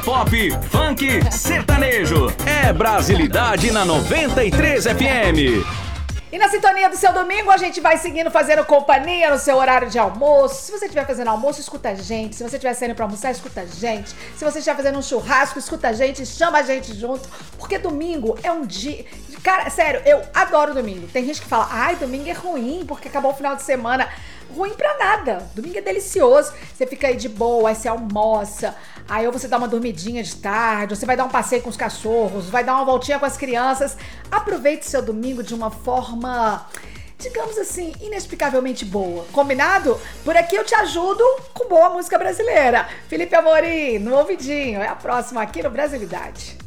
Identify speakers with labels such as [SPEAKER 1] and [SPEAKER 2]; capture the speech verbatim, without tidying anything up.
[SPEAKER 1] pop, funk, sertanejo. É Brasilidade na noventa e três F M.
[SPEAKER 2] E na sintonia do seu domingo, a gente vai seguindo fazendo companhia no seu horário de almoço. Se você estiver fazendo almoço, escuta a gente. Se você estiver saindo pra almoçar, escuta a gente. Se você estiver fazendo um churrasco, escuta a gente, chama a gente junto. Porque domingo é um dia... Cara, sério, eu adoro domingo. Tem gente que fala, ai, domingo é ruim, porque acabou o final de semana. Ruim pra nada. Domingo é delicioso. Você fica aí de boa, aí você almoça. Aí ou você dá uma dormidinha de tarde, ou você vai dar um passeio com os cachorros, vai dar uma voltinha com as crianças. Aproveite seu domingo de uma forma, digamos assim, inexplicavelmente boa. Combinado? Por aqui eu te ajudo com boa música brasileira. Felipe Amorim, no ouvidinho. É a próxima aqui no Brasilidade.